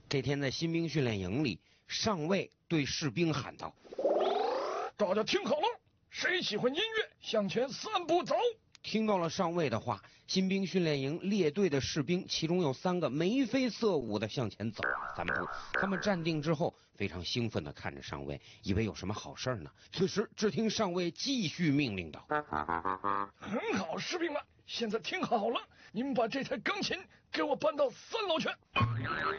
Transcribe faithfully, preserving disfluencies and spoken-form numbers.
这天在新兵训练营里，上尉对士兵喊道： 大家听好了，谁喜欢音乐，向前三步走。 听到了上尉的话，新兵训练营列队的士兵其中有三个眉飞色舞的向前走了三步。他们站定之后，非常兴奋地看着上尉，以为有什么好事呢。此时只听上尉继续命令道： 很好，士兵们，现在听好了，你们把这台钢琴给我搬到三楼去。